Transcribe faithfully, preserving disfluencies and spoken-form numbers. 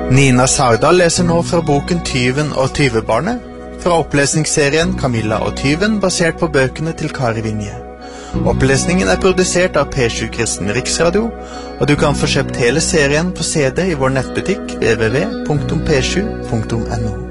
Nina Sardal leser nå fra boken Tyven og tyvebarnet, fra opplesningsserien Camilla og tyven, basert på bøkene til Kari Vinje. Opplesningen er produsert av P sju Kristen Riksradio, og du kan få kjøpt hele serien på C D i vår nettbutikk w w w punktum p sju punktum n o.